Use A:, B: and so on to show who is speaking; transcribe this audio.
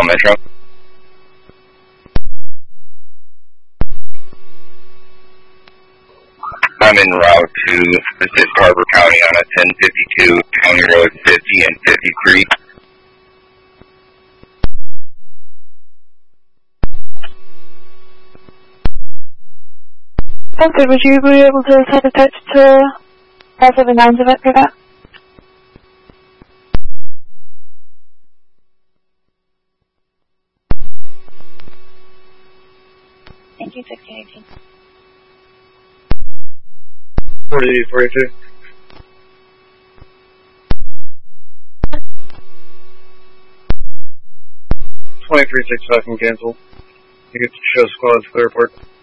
A: Seattle Metro. I'm en route to assist Harbor County on a 1052 County Road 50 and 50 Creek.
B: Okay, would you be able to send a text to 579 event for that? Thank you, 1618.
C: 42. 2365 can cancel. You get to show squads to the airport.